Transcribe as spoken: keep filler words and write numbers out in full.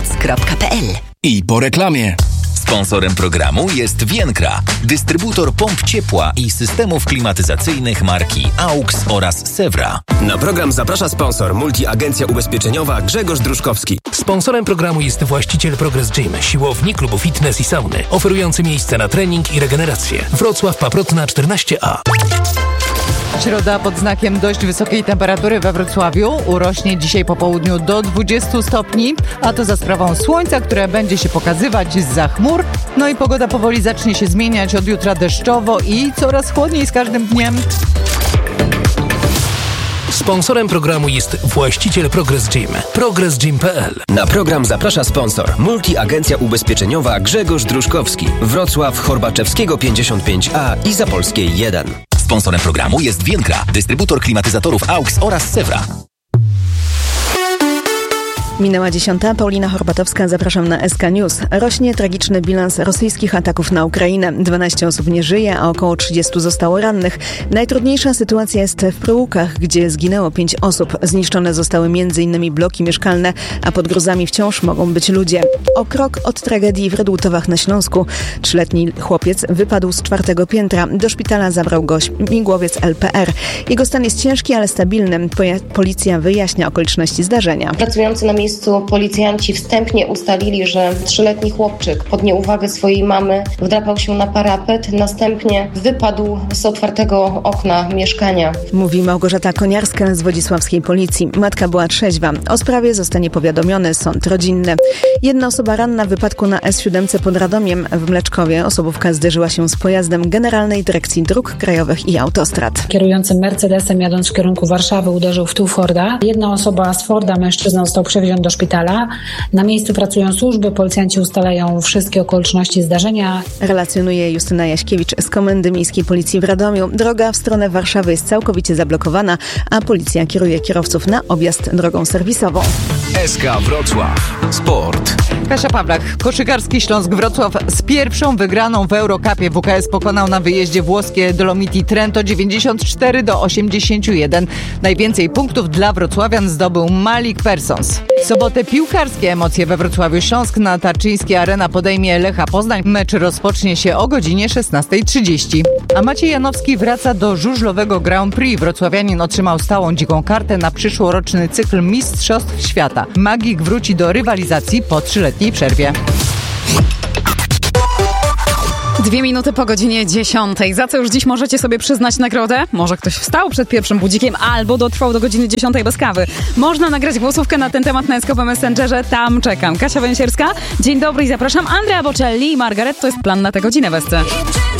noc kropka p l. I po reklamie. Sponsorem programu jest Więkra, dystrybutor pomp ciepła i systemów klimatyzacyjnych marki AUX oraz Sewra. Na program zaprasza sponsor Multiagencja Ubezpieczeniowa Grzegorz Druszkowski. Sponsorem programu jest właściciel Progress Gym, siłowni, klubu fitness i sauny, oferujący miejsca na trening i regenerację. Wrocław, Paprotna czternaście A. Środa pod znakiem dość wysokiej temperatury we Wrocławiu. Urośnie dzisiaj po południu do dwudziestu stopni, a to za sprawą słońca, które będzie się pokazywać zza chmur. No i pogoda powoli zacznie się zmieniać, od jutra deszczowo i coraz chłodniej z każdym dniem. Sponsorem programu jest właściciel Progress Gym. progress gym kropka p l. Na program zaprasza sponsor Multiagencja Ubezpieczeniowa Grzegorz Druszkowski. Wrocław, Horbaczewskiego pięćdziesiąt pięć A i Zapolskiej jeden. Sponsorem programu jest Więkra, dystrybutor klimatyzatorów AUX oraz Sewra. Minęła dziesiąta. Paulina Horbatowska, zapraszam na S K News. Rośnie tragiczny bilans rosyjskich ataków na Ukrainę. dwanaście osób nie żyje, a około trzydziestu zostało rannych. Najtrudniejsza sytuacja jest w Prałukach, gdzie zginęło pięć osób. Zniszczone zostały m.in. bloki mieszkalne, a pod gruzami wciąż mogą być ludzie. O krok od tragedii w Redłutowach na Śląsku. Trzyletni chłopiec wypadł z czwartego piętra. Do szpitala zabrał go śmigłowiec L P R. Jego stan jest ciężki, ale stabilny. Policja wyjaśnia okoliczności zdarzenia. Pracujący na miejscu policjanci wstępnie ustalili, że trzyletni chłopczyk pod nieuwagę swojej mamy wdrapał się na parapet, następnie wypadł z otwartego okna mieszkania. Mówi Małgorzata Koniarska z wodzisławskiej policji. Matka była trzeźwa. O sprawie zostanie powiadomiony sąd rodzinny. Jedna osoba ranna w wypadku na S siedem pod Radomiem w Mleczkowie. Osobówka zderzyła się z pojazdem Generalnej Dyrekcji Dróg Krajowych i Autostrad. Kierujący Mercedesem jadąc w kierunku Warszawy uderzył w tył Forda. Jedna osoba z Forda, mężczyzna, został przewieziony do szpitala. Na miejscu pracują służby, policjanci ustalają wszystkie okoliczności zdarzenia. Relacjonuje Justyna Jaśkiewicz z Komendy Miejskiej Policji w Radomiu. Droga w stronę Warszawy jest całkowicie zablokowana, a policja kieruje kierowców na objazd drogą serwisową. S K Wrocław. Sport. Kasia Pawlak. Koszykarski Śląsk Wrocław z pierwszą wygraną w Eurocupie. W K S pokonał na wyjeździe włoskie Dolomiti Trento dziewięćdziesiąt cztery do osiemdziesięciu jeden. Najwięcej punktów dla wrocławian zdobył Malik Persons. W sobotę piłkarskie emocje we Wrocławiu. Śląsk na Tarczyńskiej Arena podejmie Lecha Poznań. Mecz rozpocznie się o godzinie szesnasta trzydzieści. A Maciej Janowski wraca do żużlowego Grand Prix. Wrocławianin otrzymał stałą dziką kartę na przyszłoroczny cykl Mistrzostw Świata. Magik wróci do rywalizacji po trzyletniej przerwie. Dwie minuty po godzinie dziesiątej. Za co już dziś możecie sobie przyznać nagrodę? Może ktoś wstał przed pierwszym budzikiem albo dotrwał do godziny dziesiątej bez kawy. Można nagrać głosówkę na ten temat na S K P Messengerze. Tam czekam. Kasia Węsierska. Dzień dobry i zapraszam. Andrea Bocelli i Margaret. To jest plan na tę godzinę, Wesce.